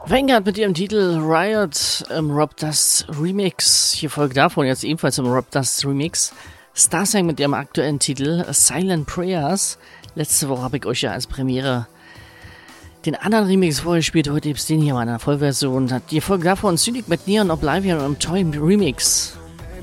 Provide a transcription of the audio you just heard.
Vanguard mit ihrem Titel Riot im Rob Dust Remix. Hier folgt davon jetzt ebenfalls im Rob Dust Remix Starsang mit ihrem aktuellen Titel Silent Prayers. Letzte Woche habe ich euch ja als Premiere den anderen Remix vorgespielt. Heute gibt es den hier mal in einer Vollversion. Hier folgt davon Cynic mit Neon Oblivion im Toy Remix.